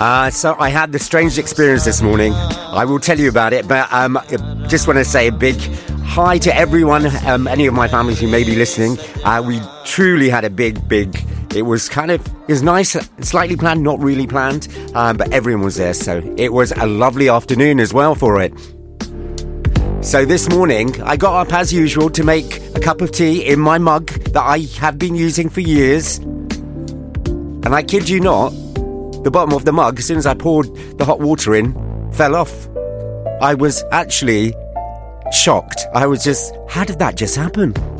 So I had the strangest experience this morning. I will tell you about it, but just want to say a big hi to everyone, any of my families who may be listening. We truly had a big, it was nice, slightly planned, not really planned, but everyone was there, so it was a lovely afternoon as well for it. So this morning, I got up as usual to make a cup of tea in my mug that I have been using for years. And I kid you not, the bottom of the mug, as soon as I poured the hot water in, fell off. I was actually shocked. I was just, how did that just happen?